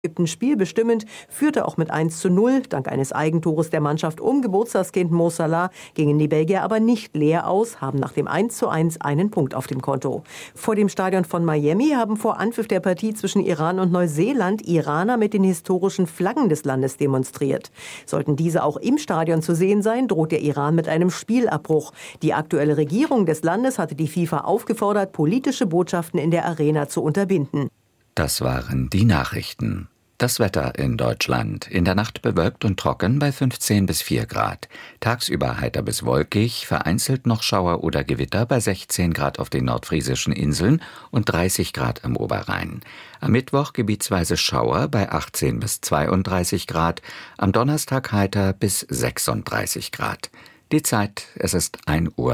Ägypten spielbestimmend, führte auch mit 1:0 dank eines Eigentores der Mannschaft um Geburtstagskind Mo Salah, gingen die Belgier aber nicht leer aus, haben nach dem 1:1 einen Punkt auf dem Konto. Vor dem Stadion von Miami haben vor Anpfiff der Partie zwischen Iran und Neuseeland Iraner mit den historischen Flaggen des Landes demonstriert. Sollten diese auch im Stadion zu sehen sein, droht der Iran mit einem Spielabbruch. Die aktuelle Regierung des Landes hatte die FIFA aufgefordert, politische Botschaften in der Arena zu unterbinden. Das waren die Nachrichten. Das Wetter in Deutschland. In der Nacht bewölkt und trocken bei 15 bis 4 Grad. Tagsüber heiter bis wolkig, vereinzelt noch Schauer oder Gewitter bei 16 Grad auf den nordfriesischen Inseln und 30 Grad am Oberrhein. Am Mittwoch gebietsweise Schauer bei 18 bis 32 Grad. Am Donnerstag heiter bis 36 Grad. Die Zeit, es ist 1:03 Uhr.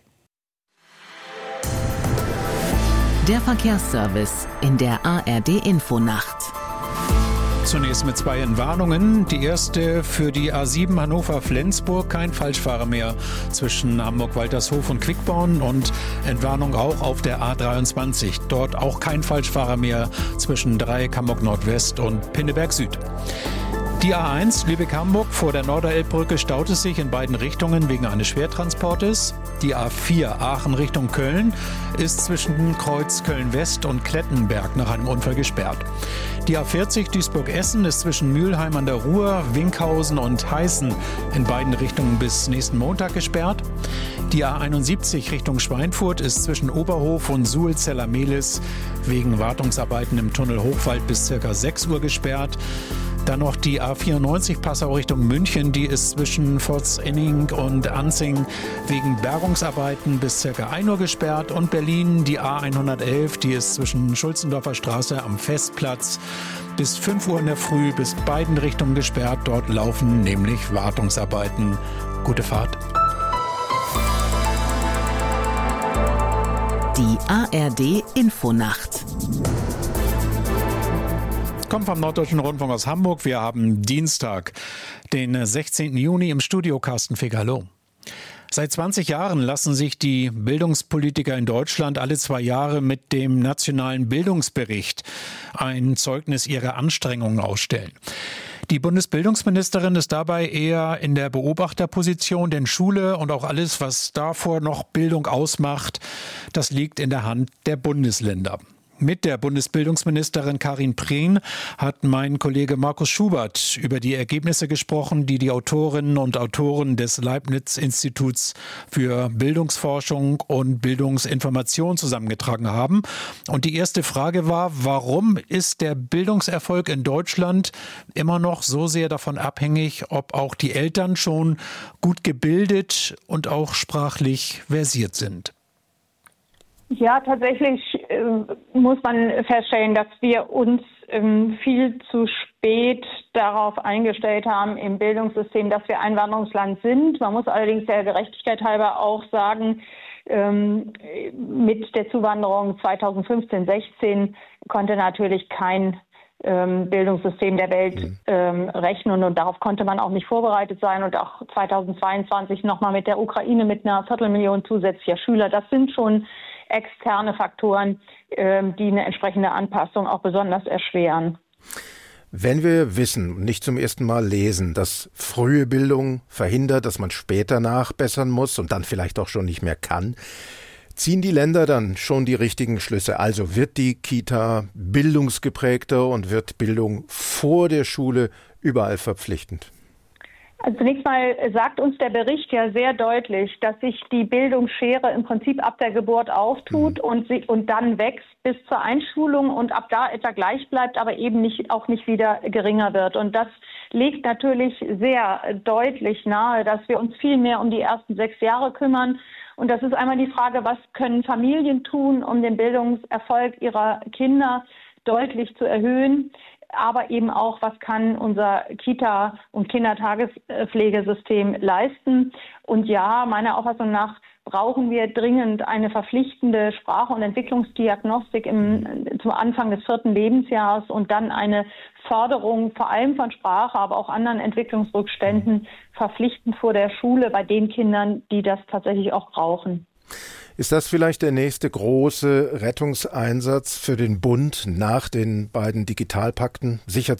Der Verkehrsservice in der ARD-Infonacht. Zunächst mit 2 Entwarnungen. Die erste für die A7 Hannover-Flensburg, kein Falschfahrer mehr zwischen Hamburg-Waltershof und Quickborn und Entwarnung auch auf der A23. Dort auch kein Falschfahrer mehr zwischen Dreieck Hamburg-Nordwest und Pinneberg Süd. Die A1 Lübeck-Hamburg vor der Norderelbbrücke staut es sich in beiden Richtungen wegen eines Schwertransportes. Die A4 Aachen Richtung Köln ist zwischen Kreuz Köln-West und Klettenberg nach einem Unfall gesperrt. Die A40 Duisburg-Essen ist zwischen Mülheim an der Ruhr, Winkhausen und Heißen in beiden Richtungen bis nächsten Montag gesperrt. Die A71 Richtung Schweinfurt ist zwischen Oberhof und Suhl-Zella-Mehlis wegen Wartungsarbeiten im Tunnel Hochwald bis ca. 6 Uhr gesperrt. Dann noch die A94 Passau Richtung München, die ist zwischen Pforzheiming und Anzing wegen Bergungsarbeiten bis ca. 1 Uhr gesperrt. Und Berlin, die A111, die ist zwischen Schulzendorfer Straße am Festplatz bis 5 Uhr in der Früh bis beiden Richtungen gesperrt. Dort laufen nämlich Wartungsarbeiten. Gute Fahrt. Die ARD-Infonacht. Kommt vom Norddeutschen Rundfunk aus Hamburg. Wir haben Dienstag, den 16. Juni im Studio. Carsten Fick, hallo. Seit 20 Jahren lassen sich die Bildungspolitiker in Deutschland alle 2 Jahre mit dem Nationalen Bildungsbericht ein Zeugnis ihrer Anstrengungen ausstellen. Die Bundesbildungsministerin ist dabei eher in der Beobachterposition, denn Schule und auch alles, was davor noch Bildung ausmacht, das liegt in der Hand der Bundesländer. Mit der Bundesbildungsministerin Karin Prien hat mein Kollege Markus Schubert über die Ergebnisse gesprochen, die die Autorinnen und Autoren des Leibniz-Instituts für Bildungsforschung und Bildungsinformation zusammengetragen haben. Und die erste Frage war, warum ist der Bildungserfolg in Deutschland immer noch so sehr davon abhängig, ob auch die Eltern schon gut gebildet und auch sprachlich versiert sind? Ja, tatsächlich muss man feststellen, dass wir uns viel zu spät darauf eingestellt haben im Bildungssystem, dass wir Einwanderungsland sind. Man muss allerdings der Gerechtigkeit halber auch sagen, mit der Zuwanderung 2015/16 konnte natürlich kein Bildungssystem der Welt rechnen und darauf konnte man auch nicht vorbereitet sein und auch 2022 nochmal mit der Ukraine mit einer Viertelmillion zusätzlicher Schüler. Das sind schon externe Faktoren, die eine entsprechende Anpassung auch besonders erschweren. Wenn wir wissen, nicht zum ersten Mal lesen, dass frühe Bildung verhindert, dass man später nachbessern muss und dann vielleicht auch schon nicht mehr kann, ziehen die Länder dann schon die richtigen Schlüsse? Also wird die Kita bildungsgeprägter und wird Bildung vor der Schule überall verpflichtend? Also zunächst mal sagt uns der Bericht ja sehr deutlich, dass sich die Bildungsschere im Prinzip ab der Geburt auftut und dann wächst bis zur Einschulung und ab da etwa gleich bleibt, aber eben auch nicht wieder geringer wird. Und das legt natürlich sehr deutlich nahe, dass wir uns viel mehr um die ersten 6 Jahre kümmern. Und das ist einmal die Frage, was können Familien tun, um den Bildungserfolg ihrer Kinder deutlich zu erhöhen? Aber eben auch, was kann unser Kita- und Kindertagespflegesystem leisten? Und ja, meiner Auffassung nach brauchen wir dringend eine verpflichtende Sprach- und Entwicklungsdiagnostik zum Anfang des 4. Lebensjahres und dann eine Förderung vor allem von Sprache, aber auch anderen Entwicklungsrückständen verpflichtend vor der Schule bei den Kindern, die das tatsächlich auch brauchen. Ist das vielleicht der nächste große Rettungseinsatz für den Bund nach den beiden Digitalpakten? Sicherzustellen,